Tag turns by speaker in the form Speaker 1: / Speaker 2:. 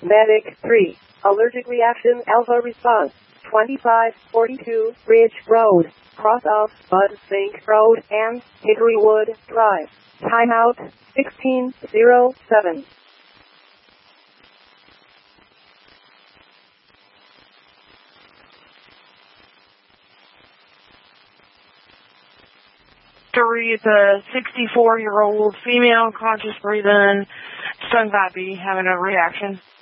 Speaker 1: Medic 3. Allergic reaction alpha response. 2542 Ridge Road. Cross of Bud Sink Road and Hickorywood Drive. Timeout 1607.
Speaker 2: To read the 64-year-old female conscious breathing, stung baby having a reaction.